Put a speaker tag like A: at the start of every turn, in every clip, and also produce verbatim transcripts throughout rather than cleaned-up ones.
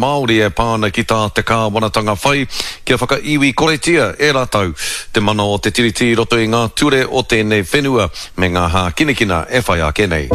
A: Māori e pāna ki tā te kāwanatanga whai, kia whaka iwi koretia e rātau, te mana o te tiriti roto i ngā ture o tēnei whenua, me ngā hā kinekina e whai a kenei.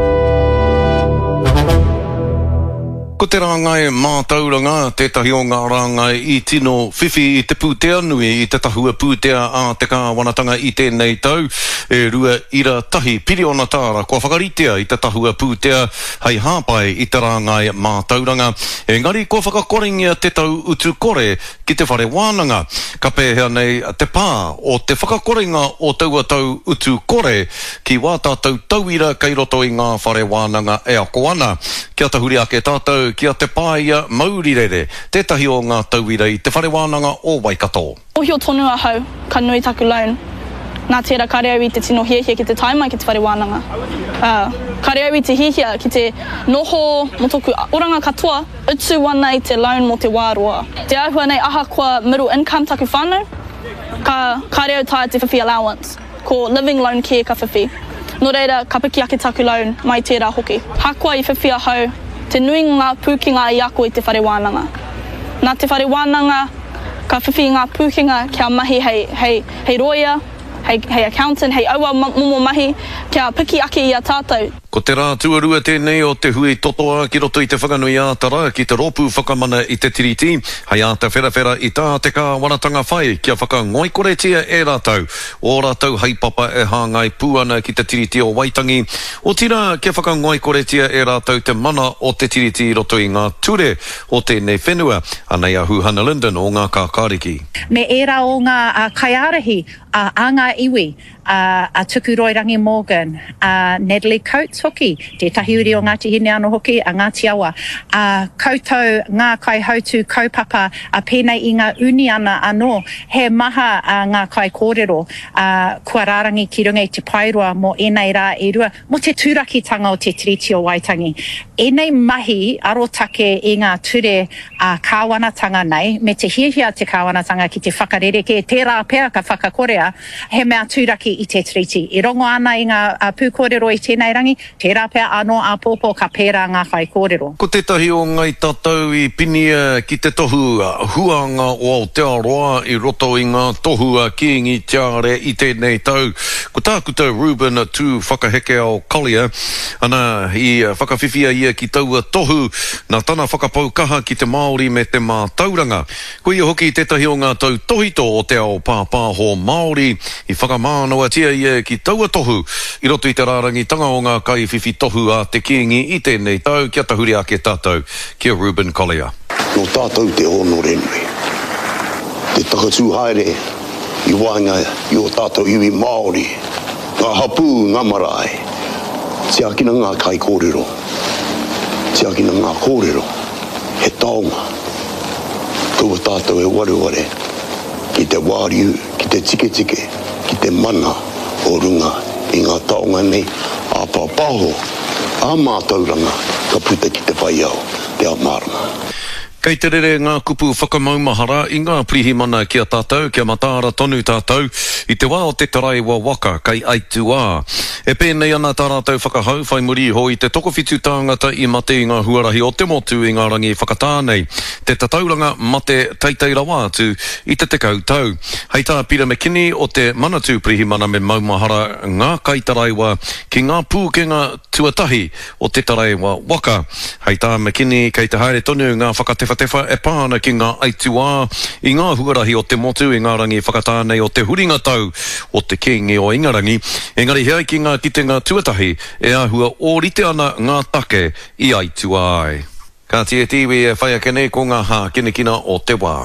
A: Ko te rāngai mātauranga, tētahi o ngā rāngai i tino whiwhi i te pūtea nui i te tahua pūtea a te kāwanatanga i tēnei tau, e rua ira tahi piriona tāra, kua whakaritea i te tahua pūtea, hei hāpai i te rāngai mātauranga. Engari, kua whakakoringia te tau utu kore ki te whare wānanga, ka pēhea nei te pā o te whakakoringa o taua tau utu kore ki wā tātou tauira kei roto i ngā whare wānanga e ako ana. Kia tahuri ake tātou, kia te pāia maurirere, tētahi o ngā tauira i te whare wānanga o Waikato.
B: Ohio tonu a hau, ka nui taku laun. Nā tērā kareau i te tino hiahia ki te taimai ki te whare wānanga. Uh, kareau i te hiahia ki te noho mo toku oranga katoa, utu wana i te laun mo te wāroa. Te ahua nei aha kua middle income taku whānau, ka kareau tā te whiwhi allowance, ko living loan care ka whiwhi. Nō reira, ka piki ake taku laun mai tērā hoki. Hakua i whiwhi a hau, te nui ngā pūkinga i ako i te whare wānanga. Nā te whare wānanga, ka whiwhi ngā pūkinga kia mahi hei, hei, hei roia, hei, hei accountant, hei aua momo mahi, kia piki ake i a tātou.
A: Ko te rā tuarua tēnei o te hui totoa ki roto i te whakanui ātara, ki te ropu whakamana i te tiriti, hei āta wherawhera i tā te kāwanatanga whai, kia whaka ngoikoretia e rātau, o rātau hei papa e hāngai pūana ki te tiriti o Waitangi, o tira kia whaka ngoikoretia e rātau te mana o te tiriti roto i ngā ture o tēnei whenua, anei a Hannah Linden o ngā kākāriki.
C: Me era o ngā uh, kaiarahi, uh, a ngā iwi, uh, a Tuku Roirangi Morgan, uh, Natalie Coates hoki, te tahiuri o Ngāti Hine Anō hoki, a Ngāti Awa, a koutou ngā kai hautu kaupapa a pēnei i ngā uni ana anō, he maha a ngā kai kōrero, a kua rārangi ki runga i te pairua mo enei rā e rua, mo te tūrakitanga o te tiriti o Waitangi. Enei mahi arotake i ngā ture a kāwanatanga nei, me te hiahia te kāwanatanga ki te whakarereke, tērā pēr ka whakakorea, he mea tūraki i te tiriti. I rongo ana i ngā uh, pūkōrero i tēnei rangi, tērā pēr anō a pōpō ka pērā ngā kai kōrero.
A: Ko tētahi o ngai tātou i pinia ki te tohu huanga o Aotearoa i roto i ngā tohua kiingi tiare i tēnei tau. Ko tākuta Ruben tū whakaheke o Collier, ana i whakawhiwhia ia ki taua tohu, nā tana whakapaukaha ki te Māori me te mātauranga. Ko ia hoki tētahi o ngā tau tohito o te ao pāpāho Māori, i whakamānoa tia ia ki taua tohu, i roto i te rārangi tanga o ngā kai whiwhi tohu a te kiingi i tēnei tau, kia tahuri ake tātou, kia Ruben Collier.
D: No tātou te ono renui, te takatū haere, i wāinga i o tātou iwi Māori, ngā hapū ngā marae, te akina ngā kai kōrero, te akina ngā kōrero, he taonga, tō tātou e ware ware, ki te wāriu, ki te tike tike, ki te mana o runga, i ngā taonga nei, a pāpaho, a mātauranga, ka puta ki te whaiau, te a mārama.
A: Kei te rere ngā kupu whakamaumahara i ngā prihimana kia tātou, kia matāra tonu tātou, i te wā o te taraiwa waka, kei aitua. E pēnei ana tā rātou whakahau, whai muri ho i te tokowhitu tāngata i mate i ngā huarahi o te motu i ngā rangi whakatānei. Te tatauranga mate teiteira wātu i te tekau tau. Hei tā Peter McKinney o te manatū prihimana me maumahara ngā kai taraiwa ki ngā pūkenga tuatahi o te taraiwa waka. Hei tā McKinney kei te haere tonu ngā whakate Tefa e pāna ki ngā aitua i ngā huarahi o te motu i ngā rangi whakatānei o te huringa tau o te kingi o Ingarangi. Engari hea ki ngā kitenga tuatahi e ahua o rite ana ngā take i aitua ai. Ka tia tiwi e whai ake nei ko ngā hā kinekina o te wā.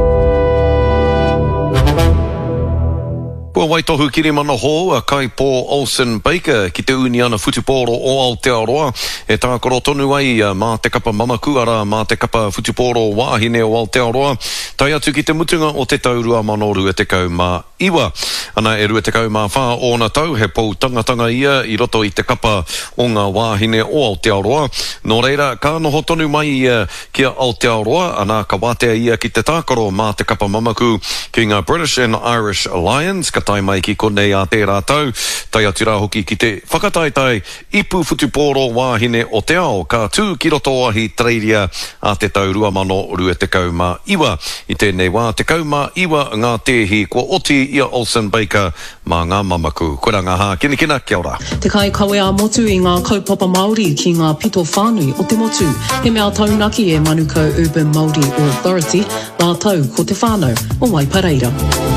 A: Kua waitohu kiri mana ho, a kai Paul Olsen Baker ki te uniana futuporo o Aotearoa. E tākoro tonu ai mā te kapa mamaku ara mā te kapa futuporo wāhine o Aotearoa. Tai atu ki te mutunga o te taurua manoru e te kau mā iwa. Ana e rua te kau mā whā o na tau, he pou tangatanga ia i roto i te kapa o ngā wāhine o Aotearoa. Nō reira, ka noho tonu mai ia kia Aotearoa, ana ka wātea ia ki te tākaro mā te kapa mamaku ki ngā British and Irish Alliance, ka tai mai ki konei a tērā tau, tai atu rā hoki ki te whakataitai ipu futupōro wāhine o te ao, ka tū ki roto ahi treiria a te tau rua mano rua te kau mā iwa. I tēnei wā te kau mā iwa ngā tehi kua oti ia Olsen Baker mā ngā mamaku. Koe rā ngā hā, kina kina, kia ora.
E: Te kai kawe a motu i ngā kaupapa Māori ki ngā pito whānui o te motu. He mea taunaki e Manukau Urban Māori Authority, nā tau ko te whānau o Waipareira.